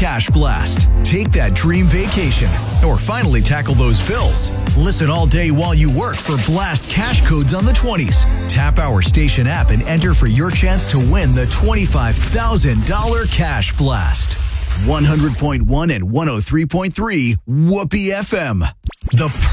Cash Blast. Take that dream vacation or finally tackle those bills. Listen all day while you work for Blast cash codes on the 20s. Tap our station app and enter for your chance to win the $25,000 Cash Blast. 100.1 and 103.3 Whoopee FM. The